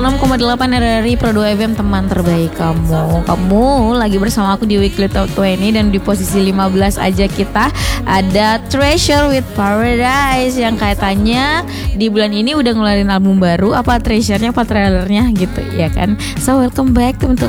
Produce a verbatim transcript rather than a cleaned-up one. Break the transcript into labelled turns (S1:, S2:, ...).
S1: enam koma delapan R R I Pro dua F M, teman terbaik kamu. Kamu lagi bersama aku di Weekly Top dua puluh dan di posisi lima belas aja kita ada Treasure with Paradise yang katanya di bulan ini udah ngeluarin album baru. Apa Treasure-nya apa trailernya gitu ya kan. So welcome back untuk